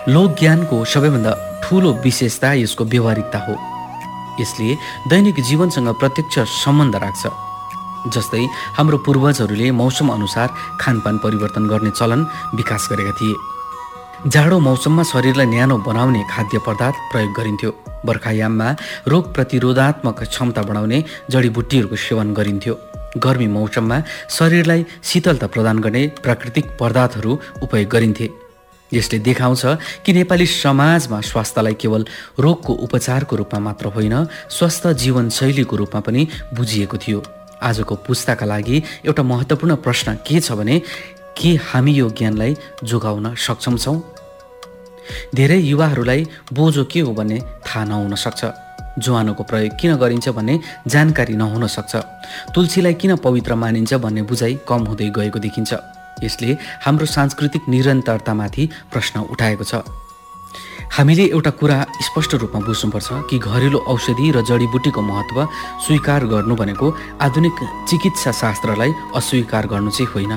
लोकज्ञानको सबैभन्दा ठूलो विशेषता यसको व्यवहारिकता हो। यसले दैनिक जीवनसँग प्रत्यक्ष सम्बन्ध राख्छ। जस्तै हाम्रो पूर्वजहरूले मौसम अनुसार खानपान परिवर्तन गर्ने चलन विकास गरेका थिए। जाडो मौसममा शरीरलाई न्यानो बनाउने खाद्य पदार्थ प्रयोग गरिन्थ्यो। बर्खायाममा रोग प्रतिरोधात्मक क्षमता बढाउने जडीबुट्टीहरूको सेवन गरिन्थ्यो। गर्मी मौसममा शरीरलाई शीतलता प्रदान गर्ने प्राकृतिक पदार्थहरू उपयोग गरिन्थे। यसले देखाउँछ कि नेपाली समाजमा स्वास्थ्यलाई केवल रोगको उपचारको रूपमा मात्र होइन, स्वस्थ जीवनशैलीको रूपमा पनि बुझिएको थियो। आजको पुस्ताका लागि एउटा महत्त्वपूर्ण प्रश्न के छ भने, के हामी यो ज्ञानलाई जोगाउन सक्षम छौँ? धेरै युवाहरूलाई बोझो के हो भन्ने थाहा नहुन सक्छ। ज्वानोको प्रयोग किन गरिन्छ भन्ने जानकारी नहुन सक्छ। तुलसीलाई किन पवित्र मानिन्छ भन्ने बुझाइ कम हुँदै गएको देखिन्छ। यसले हाम्रो सांस्कृतिक निरन्तरतामाथि प्रश्न उठाएको छ। हामीले एउटा कुरा स्पष्ट रूपमा बुझ्नुपर्छ कि घरेलु औषधि र जडीबुटीको महत्त्व स्वीकार गर्नु भनेको आधुनिक चिकित्सा शास्त्रलाई अस्वीकार गर्नु चाहिँ होइन।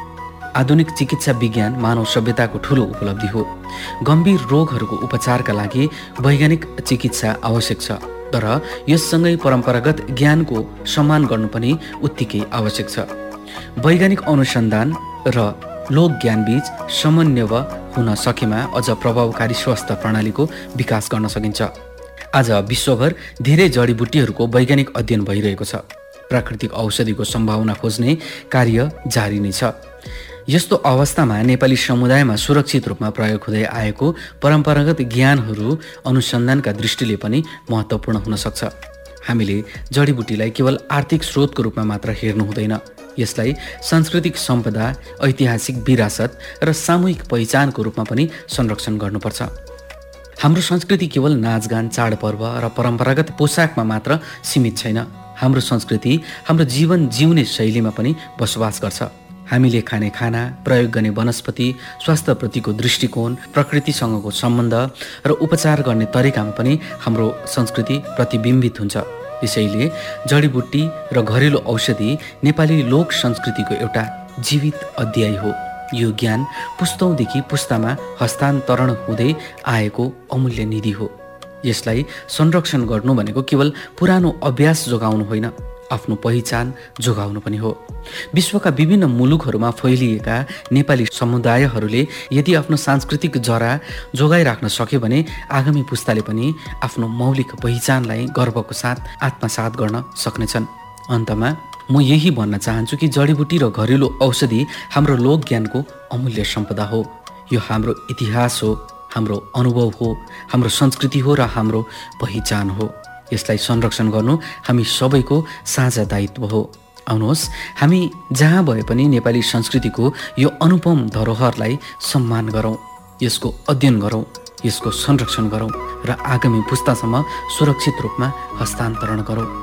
आधुनिक चिकित्सा विज्ञान मानव सभ्यताको ठूलो उपलब्धि हो। गम्भीर रोगहरूको उपचारका लागि वैज्ञानिक चिकित्सा आवश्यक छ, तर यससँगै परम्परागत ज्ञानको सम्मान गर्नु पनि उत्तिकै आवश्यक छ। वैज्ञानिक अनुसन्धान र लोकज्ञानबीच समन्वय हुन सकेमा अझ प्रभावकारी स्वास्थ्य प्रणालीको विकास गर्न सकिन्छ। आज विश्वभर धेरै जडीबुट्टीहरूको वैज्ञानिक अध्ययन भइरहेको छ। प्राकृतिक औषधिको सम्भावना खोज्ने कार्य जारी नै छ। यस्तो अवस्थामा नेपाली समुदायमा सुरक्षित रूपमा प्रयोग हुँदै आएको परम्परागत ज्ञानहरू अनुसन्धानका दृष्टिले पनि महत्त्वपूर्ण हुन सक्छ। हामीले जडीबुटीलाई केवल आर्थिक स्रोतको रूपमा मात्र हेर्नु हुँदैन। यसलाई सांस्कृतिक सम्पदा, ऐतिहासिक विरासत र सामूहिक पहिचानको रूपमा पनि संरक्षण गर्नुपर्छ। हाम्रो संस्कृति केवल नाचगान, चाडपर्व र परम्परागत पोसाकमा मात्र सीमित छैन। हाम्रो संस्कृति हाम्रो जीवन जिउने शैलीमा पनि बसोबास गर्छ। हामीले खाने खाना, प्रयोग गर्ने वनस्पति, स्वास्थ्यप्रतिको दृष्टिकोण, प्रकृतिसँगको सम्बन्ध र उपचार गर्ने तरिकामा पनि हाम्रो संस्कृति प्रतिबिम्बित हुन्छ। यसैले जडीबुट्टी र घरेलु औषधि नेपाली लोक संस्कृतिको एउटा जीवित अध्याय हो। यो ज्ञान पुस्तौँदेखि पुस्तामा हस्तान्तरण हुँदै आएको अमूल्य निधि हो। यसलाई संरक्षण गर्नु भनेको केवल पुरानो अभ्यास जोगाउनु होइन, आफ्नो पहिचान जोगाउनु पनि हो। विश्वका विभिन्न मुलुकहरूमा फैलिएका नेपाली समुदायहरूले यदि आफ्नो सांस्कृतिक जरा जोगाइराख्न सक्यो भने आगामी पुस्ताले पनि आफ्नो मौलिक पहिचानलाई गर्वको साथ आत्मसात गर्न सक्नेछन्। अन्तमा म यही भन्न चाहन्छु कि जडीबुटी र घरेलु औषधि हाम्रो लोकज्ञानको अमूल्य सम्पदा हो। यो हाम्रो इतिहास हो, हाम्रो अनुभव हो, हाम्रो संस्कृति हो र हाम्रो पहिचान हो। यसलाई संरक्षण गर्नु हामी सबैको साझा दायित्व हो। आउनुहोस्, हामी जहाँ भए पनि नेपाली संस्कृतिको यो अनुपम धरोहरलाई सम्मान गरौँ, यसको अध्ययन गरौँ, यसको संरक्षण गरौँ र आगामी पुस्तासम्म सुरक्षित रूपमा हस्तान्तरण गरौँ।